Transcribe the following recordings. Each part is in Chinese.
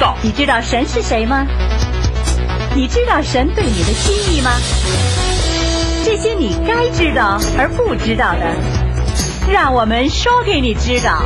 道。 你知道神是谁吗？你知道神对你的心意吗？这些你该知道而不知道的，让我们说给你知道。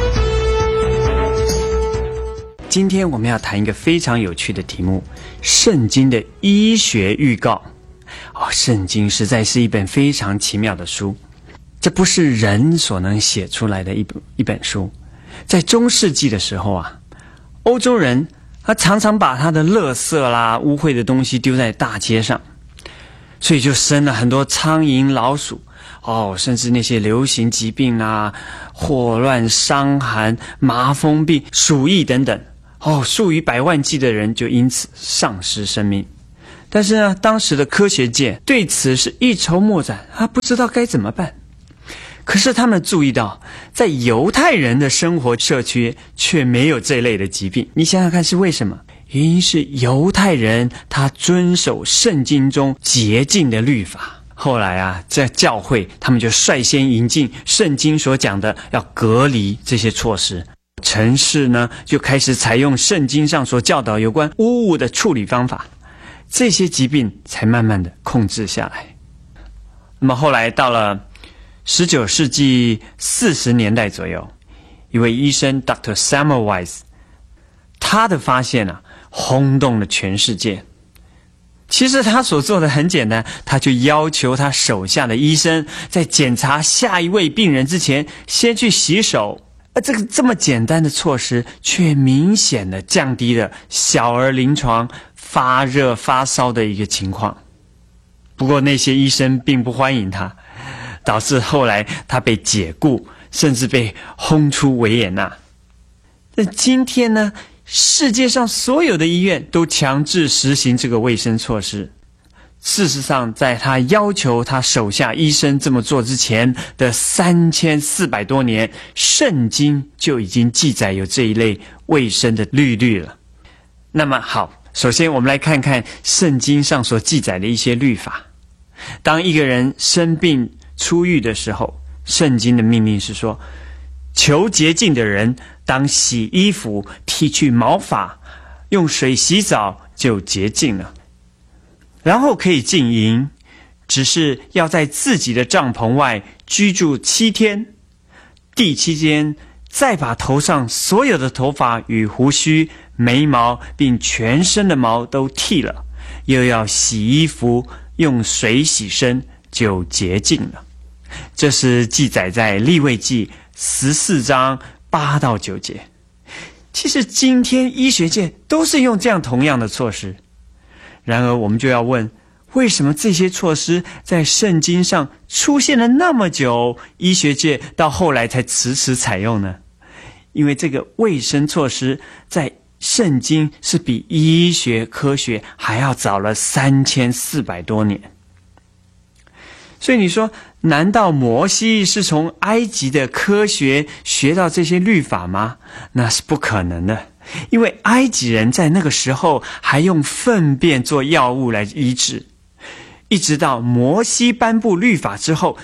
今天我们要谈一个非常有趣的题目，圣经的医学预告。圣经实在是一本非常奇妙的书，这不是人所能写出来的一本书。在中世纪的时候欧洲人他常常把他的垃圾啦、污秽的东西丢在大街上，所以就生了很多苍蝇、老鼠，甚至那些流行疾病霍乱、伤寒、麻风病、鼠疫等等，数以百万计的人就因此丧失生命。但是呢，当时的科学界对此是一筹莫展，不知道该怎么办。可是他们注意到，在犹太人的生活社区却没有这类的疾病。你想想看是为什么？原因是犹太人他遵守圣经中洁净的律法。后来在教会他们就率先引进圣经所讲的要隔离这些措施。城市呢就开始采用圣经上所教导有关污物的处理方法，这些疾病才慢慢的控制下来。那么后来到了19世纪40年代左右，一位医生 Dr. Semmelweis， 他的发现轰动了全世界。其实他所做的很简单，他就要求他手下的医生在检查下一位病人之前先去洗手。这么简单的措施却明显的降低了小儿临床发热发烧的一个情况。不过那些医生并不欢迎他，导致后来他被解雇，甚至被轰出维也纳。那今天呢，世界上所有的医院都强制实行这个卫生措施。事实上，在他要求他手下医生这么做之前的3400多年，圣经就已经记载有这一类卫生的律了。那么好，首先我们来看看圣经上所记载的一些律法。当一个人生病出狱的时候，圣经的命令是说，求洁净的人当洗衣服，剃去毛发，用水洗澡就洁净了，然后可以进营，只是要在自己的帐篷外居住7天，第7天再把头上所有的头发与胡须、眉毛并全身的毛都剃了，又要洗衣服，用水洗身，就洁净了。这是记载在利未记14章8到9节。其实今天医学界都是用这样同样的措施。然而我们就要问，为什么这些措施在圣经上出现了那么久，医学界到后来才迟迟采用呢？因为这个卫生措施在圣经是比医学科学还要早了3400多年。所以你说，难道摩西是从埃及的科学学到这些律法吗？那是不可能的，因为埃及人在那个时候还用粪便做药物来医治，一直到摩西颁布律法之后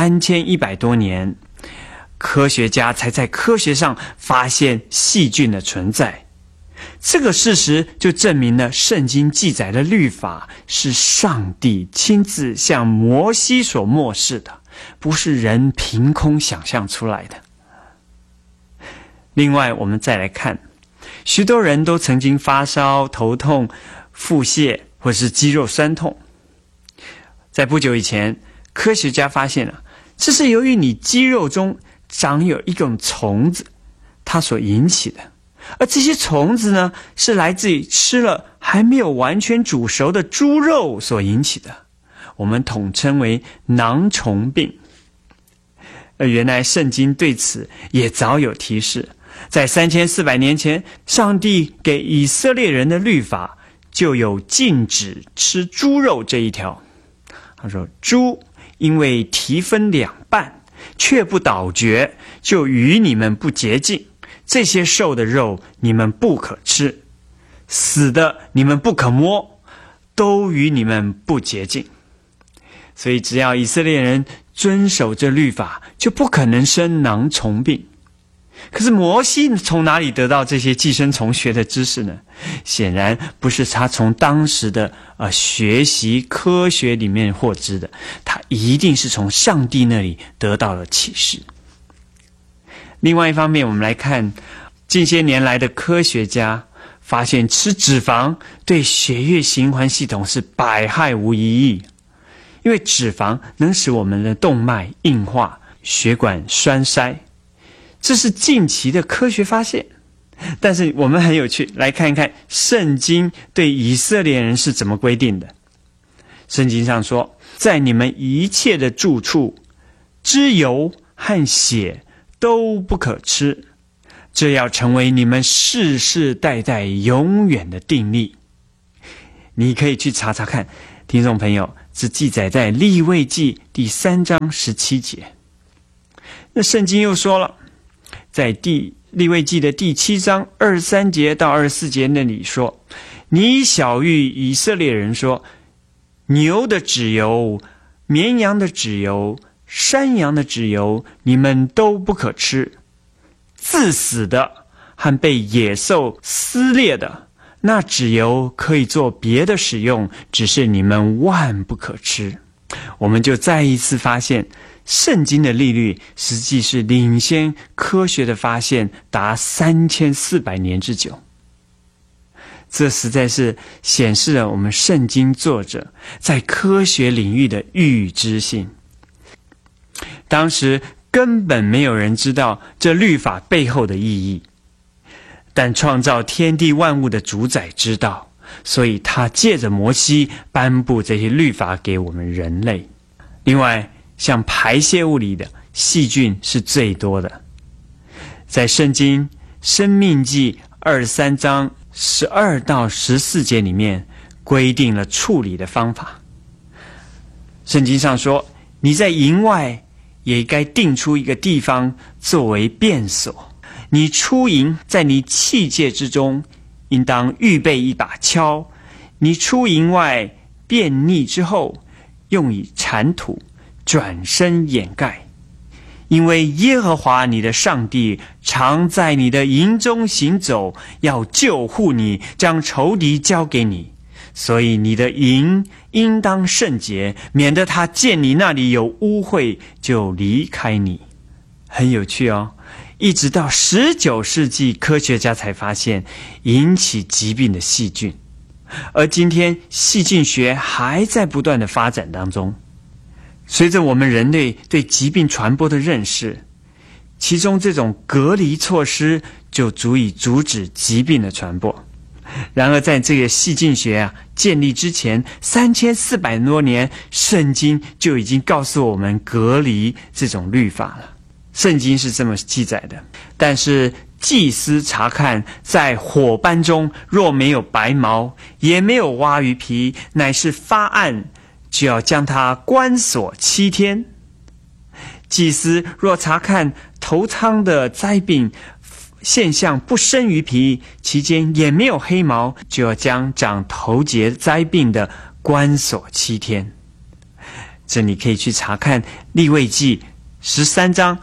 3100多年，科学家才在科学上发现细菌的存在。这个事实就证明了圣经记载的律法是上帝亲自向摩西所默示的，不是人凭空想象出来的。另外我们再来看，许多人都曾经发烧、头痛、腹泻或是肌肉酸痛。在不久以前，科学家发现这是由于你肌肉中长有一种虫子，它所引起的。而这些虫子呢，是来自于吃了还没有完全煮熟的猪肉所引起的，我们统称为囊虫病。而原来圣经对此也早有提示，在3400年前，上帝给以色列人的律法就有禁止吃猪肉这一条。他说，猪因为蹄分2半，却不倒嚼，就与你们不洁净，这些瘦的肉你们不可吃，死的你们不可摸，都与你们不洁净。所以只要以色列人遵守这律法，就不可能生囊虫病。 可是摩西从哪里得到这些寄生虫学的知识呢？显然不是他从当时的学习科学里面获知的，他一定是从上帝那里得到了启示。另外一方面，我们来看近些年来的科学家发现吃脂肪对血液循环系统是百害无一益，因为脂肪能使我们的动脉硬化、血管栓塞，这是近期的科学发现。但是我们很有趣，来看一看圣经对以色列人是怎么规定的。圣经上说，在你们一切的住处，脂油和血都不可吃，这要成为你们世世代代永远的定例。你可以去查查看，听众朋友，是记载在利未记第3章17节。那圣经又说了，在利未记的第7章23节到24节那里说，你晓谕以色列人说，牛的脂油、绵羊的脂油、山羊的脂油，你们都不可吃。自死的和被野兽撕裂的，那脂油可以做别的使用，只是你们万不可吃。我们就再一次发现，圣经的律例实际是领先科学的发现达3400年之久。这实在是显示了我们圣经作者在科学领域的预知性。当时根本没有人知道这律法背后的意义，但创造天地万物的主宰知道，所以他借着摩西颁布这些律法给我们人类。另外，像排泄物里的细菌是最多的，在圣经申命记23章12到14节里面规定了处理的方法。圣经上说，你在营外也该定出一个地方作为便所，你出营在你器械之中，应当预备一把锹，你出营外便溺之后，用以铲土，转身掩盖。因为耶和华你的上帝常在你的营中行走，要救护你，将仇敌交给你，所以你的营应当圣洁，免得他见你那里有污秽就离开你。很有趣哦，一直到19世纪科学家才发现引起疾病的细菌，而今天细菌学还在不断的发展当中。随着我们人类对疾病传播的认识，其中这种隔离措施就足以阻止疾病的传播。然而在这个细菌学建立之前3400多年，圣经就已经告诉我们隔离这种律法了。圣经是这么记载的，但是祭司查看在火斑中若没有白毛，也没有蛙鱼皮，乃是发暗，就要将它关锁7天。祭司若查看头汤的灾病现象不生鱼皮，其间也没有黑毛，就要将长头节灾病的关锁7天。这你可以去查看利未记13章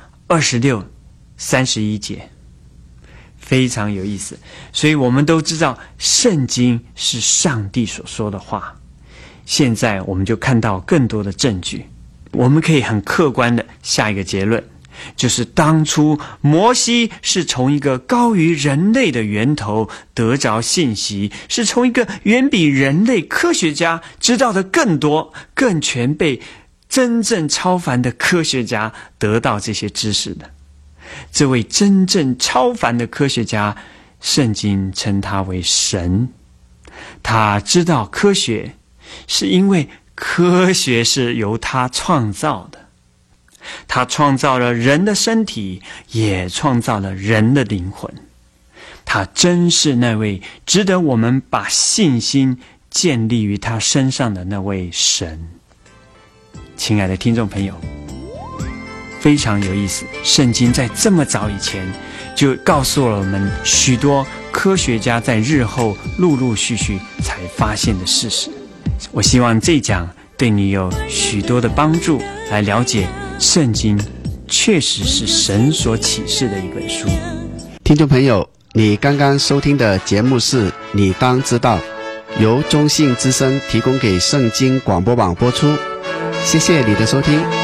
26、31节，非常有意思。所以我们都知道圣经是上帝所说的话。现在我们就看到更多的证据，我们可以很客观的下一个结论，就是当初摩西是从一个高于人类的源头得着信息，是从一个远比人类科学家知道的更多、更全备、真正超凡的科学家得到这些知识的。这位真正超凡的科学家，圣经称他为神。他知道科学，是因为科学是由他创造的。他创造了人的身体，也创造了人的灵魂。他真是那位值得我们把信心建立于他身上的那位神。亲爱的听众朋友，非常有意思，圣经在这么早以前就告诉了我们许多科学家在日后陆陆续续才发现的事实。我希望这一讲对你有许多的帮助，来了解圣经确实是神所启示的一本书。 听众朋友，你刚刚收听的节目是你当知道，由中信之声提供给圣经广播网播出，谢谢你的收听。